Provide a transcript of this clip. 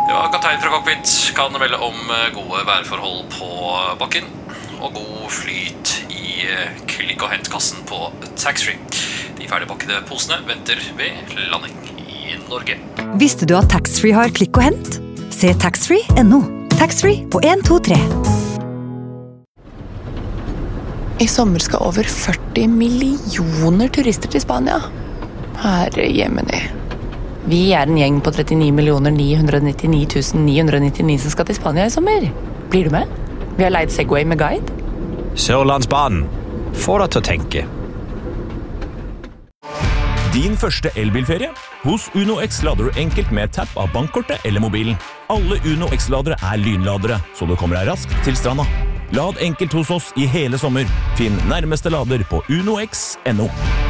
Det var kaptein fra cockpit, kan melde om gode værforhold på bakken og god flyt i klikk- og hentkassen på taxfree. De ferdigpakkede posene venter ved landing i Norge. Visste du at taxfree har klikk og hent? Se taxfree.no. Taxfree på 1, 2, 3. I sommer skal over 40 millioner turister til Spania. Herre jemini. Vi en gjeng på 39 999 999 som skal til Spania i sommer. Blir du med? Vi har leid Segway med guide. Sørlandsbanen. Få deg til å tenke. Din første elbilferie? Hos Uno X lader du enkelt med tapp av bankkortet eller mobilen. Alle Uno X-ladere lynladere, så du kommer deg raskt til stranda. Lad enkelt hos oss i hele sommer. Finn nærmeste lader på unox.no.